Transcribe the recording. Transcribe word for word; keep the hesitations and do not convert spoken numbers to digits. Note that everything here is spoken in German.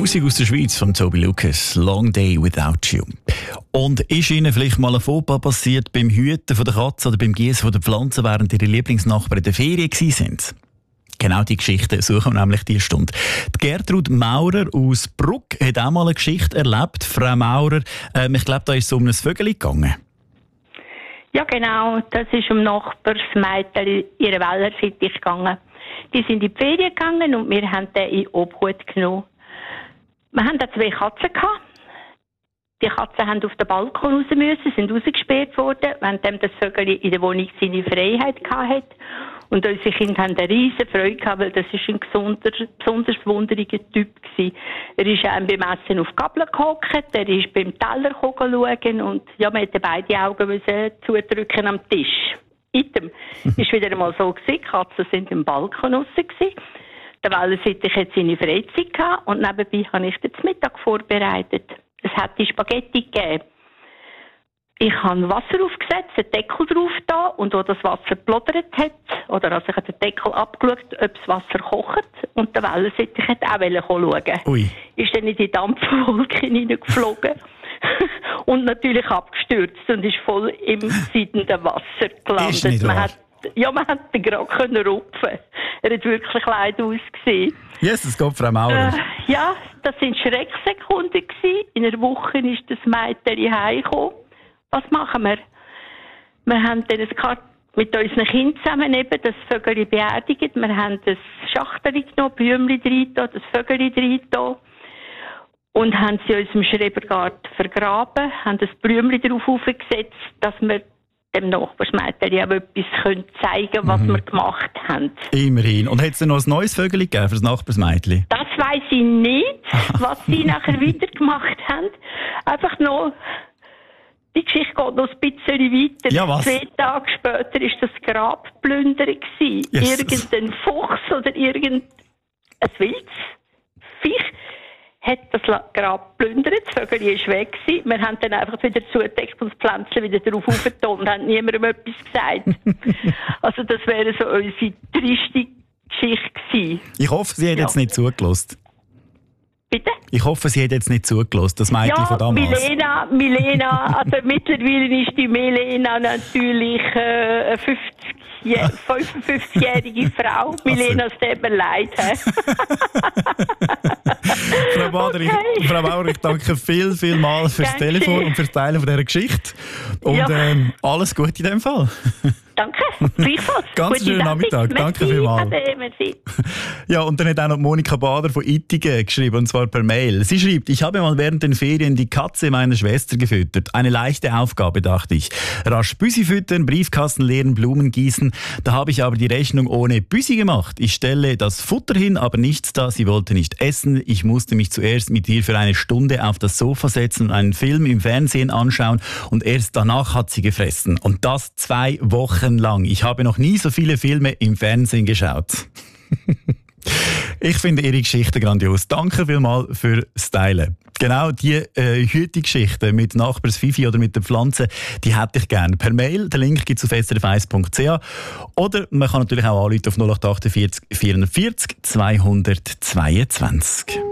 Musik aus der Schweiz von Toby Lucas, «Long Day Without You». Und ist Ihnen vielleicht mal ein Fauxpas passiert beim Hüten von der Katze oder beim Gießen der Pflanzen, während Ihre Lieblingsnachbarn in der Ferien waren? Genau die Geschichte suchen wir nämlich diese Stunde. Die Gertrud Maurer aus Bruck hat auch mal eine Geschichte erlebt. Frau Maurer, ähm, ich glaube, da ist es um ein Vögel gegangen. Ja, genau. Das ist um Nachbarsmädchen ihre Wellensittich gegangen. Die sind in die Ferien gegangen und wir haben den in Obhut genommen. Wir hatten da zwei Katzen gehabt. Die Katzen haben auf den Balkon raus müssen, sind rausgesperrt worden, während das Vögel in der Wohnung seine Freiheit hatte. Und unsere Kinder haben eine riesen Freude gehabt, weil das ist ein besonders, besonders wunderiger Typ gewesen. Er ist einem beim Essen auf die Gabel gehockt, er ist beim Teller schauen und ja, wir hätten beide Augen müssen zudrücken am Tisch. Item. Ist wieder einmal so gewesen, die Katzen sind im Balkon raus gewesen. Der Wellensittich hat seine Freizeit gehabt und nebenbei habe ich den Mittag vorbereitet. Es hat die Spaghetti gegeben. Ich habe Wasser aufgesetzt, einen Deckel drauf da und wo das Wasser geplodert hat, oder also ich habe den Deckel abgeschaut, ob das Wasser kocht und der Wellensittich hat auch schauen. Ui. Ist dann in die Dampfwolke hineingeflogen und natürlich abgestürzt und ist voll im siedenden Wasser gelandet. Ist nicht man wahr? hat, ja, man hat den gerade können rupfen. Er hat wirklich leid ausgesehen. Jesus Gott, Frau Maurer. Äh, ja, das waren Schrecksekunden gewesen. In einer Woche ist das Mädchen heimgekommen. Was machen wir? Wir haben dann mit unseren Kindern zusammen eben das Vögel beerdigt. Wir haben das Schachtel genommen, Blümchen rein, das Vögel rein und haben sie in unserem Schrebergarten vergraben, haben das Blümchen darauf aufgesetzt, dass wir dem Nachbarsmädchen auch etwas können zeigen können, was mhm. wir gemacht haben. Immerhin. Und hat es denn noch ein neues Vögel gegeben für das Nachbarsmädchen? Das weiss ich nicht, was sie nachher wieder gemacht haben. Einfach noch... Die Geschichte geht noch ein bisschen weiter. Ja, was? Zwei Tage später war das Grab plündern. Yes. Irgendein Fuchs oder irgendein wildes Viech hat das Grab plündert. Das Vögel war weg. Wir haben dann einfach wieder zugedeckt und das Pflänzchen wieder drauf aufgetan und haben niemandem etwas gesagt. Also das wäre so unsere triste Geschichte gewesen. Ich hoffe, sie hat ja. jetzt nicht zugelassen. Bitte? Ich hoffe, sie hat jetzt nicht zugelassen, das Mädchen ja, von damals. Milena, Milena, also mittlerweile ist die Milena natürlich äh, eine fünfundfünfzigjährige Frau. Milena, es tut mir leid. Frau Bader, okay. ich, Frau Bauer, ich danke viel, viel mal fürs Danke. Telefon und fürs Teilen von dieser Geschichte. Und ja. ähm, alles Gute in dem Fall. Danke, gleichfalls. Ganz schönen Nachmittag. Danke vielmals. Ja, und dann hat auch noch Monika Bader von Ittigen geschrieben, und zwar per Mail. Sie schreibt, ich habe mal während den Ferien die Katze meiner Schwester gefüttert. Eine leichte Aufgabe, dachte ich. Rasch Büsi füttern, Briefkasten leeren, Blumen gießen. Da habe ich aber die Rechnung ohne Büsi gemacht. Ich stelle das Futter hin, aber nichts da. Sie wollte nicht essen. Ich musste mich zuerst mit ihr für eine Stunde auf das Sofa setzen und einen Film im Fernsehen anschauen. Und erst danach hat sie gefressen. Und das zwei Wochen lang. Ich habe noch nie so viele Filme im Fernsehen geschaut. Ich finde Ihre Geschichte grandios. Danke vielmals für das Teilen. Genau, die äh, Hütungsgeschichten mit Nachbarsfifi oder mit den Pflanzen, die hätte ich gerne. Per Mail, den Link gibt es auf s r f eins punkt c h. Oder man kann natürlich auch anrufen auf null acht acht vier vierundvierzig zweihundertzweiundzwanzig.